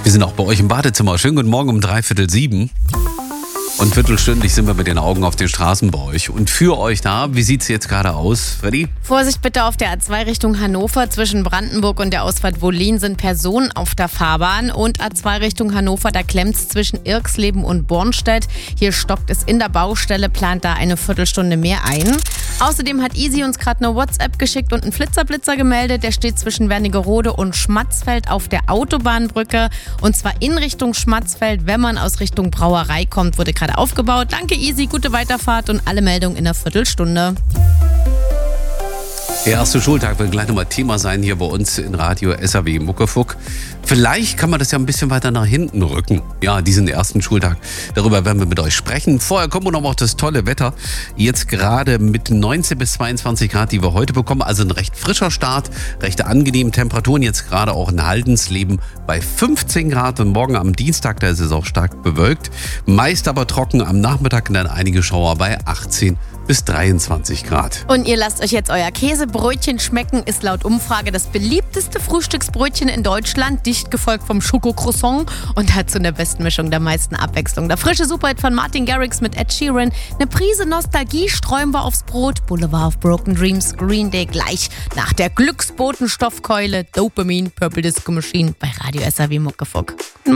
Wir sind auch bei euch im Badezimmer. Schönen guten Morgen um 6:45. Und viertelstündlich sind wir mit den Augen auf den Straßen bei euch. Und für euch da, wie sieht es jetzt gerade aus, Freddy? Vorsicht bitte auf der A2 Richtung Hannover. Zwischen Brandenburg und der Ausfahrt Wollin sind Personen auf der Fahrbahn. Und A2 Richtung Hannover, da klemmt es zwischen Irxleben und Bornstedt. Hier stockt es in der Baustelle, plant da eine Viertelstunde mehr ein. Außerdem hat Easy uns gerade eine WhatsApp geschickt und einen Flitzer gemeldet. Der steht zwischen Wernigerode und Schmatzfeld auf der Autobahnbrücke. Und zwar in Richtung Schmatzfeld, wenn man aus Richtung Brauerei kommt, wurde gerade aufgebaut. Danke Easy, gute Weiterfahrt und alle Meldungen in einer Viertelstunde. Der erste Schultag wird gleich nochmal Thema sein hier bei uns in Radio SAW Muckefuck. Vielleicht kann man das ja ein bisschen weiter nach hinten rücken. Ja, diesen ersten Schultag. Darüber werden wir mit euch sprechen. Vorher kommen wir noch auf das tolle Wetter. Jetzt gerade mit 19 bis 22 Grad, die wir heute bekommen. Also ein recht frischer Start, recht angenehme Temperaturen. Jetzt gerade auch in Haldensleben bei 15 Grad. Und morgen am Dienstag, da ist es auch stark bewölkt. Meist aber trocken am Nachmittag und dann einige Schauer bei 18 bis 23 Grad. Und ihr lasst euch jetzt euer Käsebrötchen schmecken, ist laut Umfrage das beliebteste Frühstücksbrötchen in Deutschland, dicht gefolgt vom Schokocroissant und hat zu der besten Mischung der meisten Abwechslung. Der frische Superhit von Martin Garrix mit Ed Sheeran, eine Prise Nostalgie streuen wir aufs Brot, Boulevard of Broken Dreams, Green Day gleich nach der Glücksbotenstoffkeule, Dopamine, Purple Disco Machine bei Radio SAW Muckefuck.